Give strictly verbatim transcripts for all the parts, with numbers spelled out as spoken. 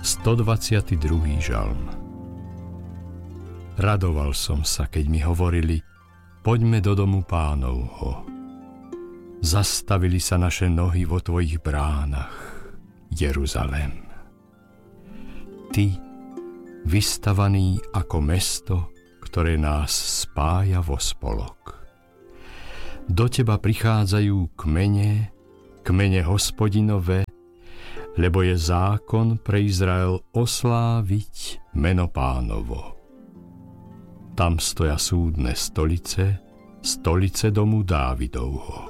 stodvadsiaty druhý žalm. Radoval som sa, keď mi hovorili: poďme do domu Pánovho. Zastavili sa naše nohy vo tvojich bránach, Jeruzalém. Ty, vystavaný ako mesto, ktoré nás spája vo spolok. Do teba prichádzajú kmene, kmene Hospodinové, lebo je zákon pre Izrael osláviť meno Pánovo. Tam stoja súdne stolice, stolice domu Dávidovho.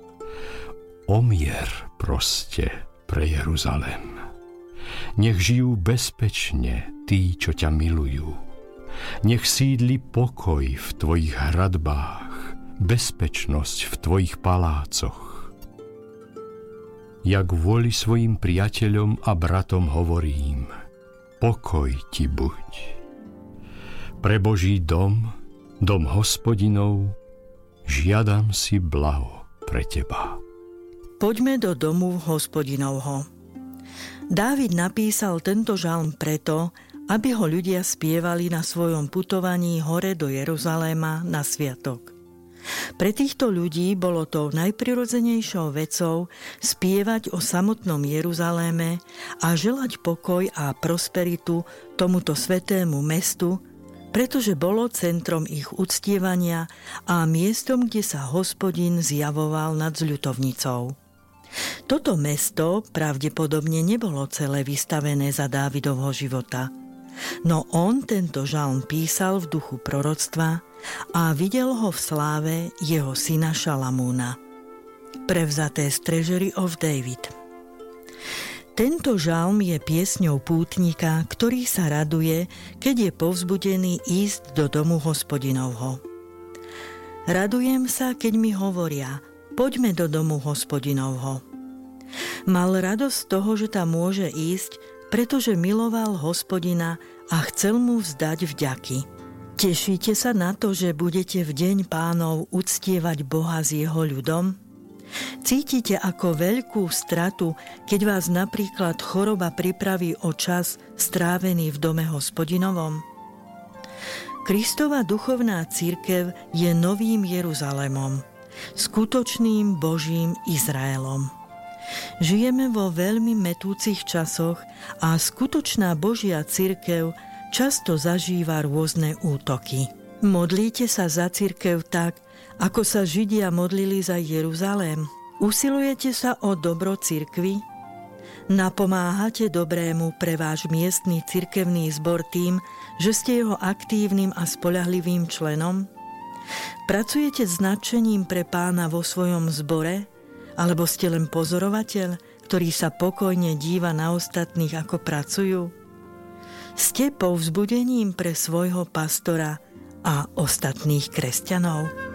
Omier proste pre Jeruzalém. Nech žijú bezpečne tí, čo ťa milujú. Nech sídli pokoj v tvojich hradbách, bezpečnosť v tvojich palácoch. Ja kvôli svojim priateľom a bratom hovorím: pokoj ti buď. Pre Boží dom, dom Hospodinov, žiadam si blaho pre teba. Poďme do domu Hospodinovho. Dávid napísal tento žalm preto, aby ho ľudia spievali na svojom putovaní hore do Jeruzaléma na sviatok. Pre týchto ľudí bolo to najprirodzenejšou vecou spievať o samotnom Jeruzaléme a želať pokoj a prosperitu tomuto svätému mestu, pretože bolo centrom ich uctievania a miestom, kde sa Hospodin zjavoval nad zľutovnicou. Toto mesto pravdepodobne nebolo celé vystavené za Dávidovho života, no on tento žalm písal v duchu proroctva a videl ho v sláve jeho syna Šalamúna. Prevzaté z Treasury of David. Tento žalm je piesňou pútnika, ktorý sa raduje, keď je povzbudený ísť do domu Hospodinovho. Radujem sa, keď mi hovoria: poďme do domu Hospodinovho. Mal radosť z toho, že tam môže ísť, pretože miloval Hospodina a chcel mu vzdať vďaky. Tešíte sa na to, že budete v deň Pánov uctievať Boha s jeho ľudom? Cítite ako veľkú stratu, keď vás napríklad choroba pripraví o čas strávený v dome Hospodinovom? Kristova duchovná cirkev je novým Jeruzalémom, skutočným Božím Izraelom. Žijeme vo veľmi mätúcich časoch a skutočná Božia cirkev často zažíva rôzne útoky. Modlíte sa za cirkev tak, ako sa Židia modlili za Jeruzalém? Usilujete sa o dobro cirkvi? Napomáhate dobrému pre váš miestny cirkevný zbor tým, že ste jeho aktívnym a spoľahlivým členom? Pracujete s nadšením pre Pána vo svojom zbore? Alebo ste len pozorovateľ, ktorý sa pokojne díva na ostatných, ako pracujú? Ste povzbudením pre svojho pastora a ostatných kresťanov?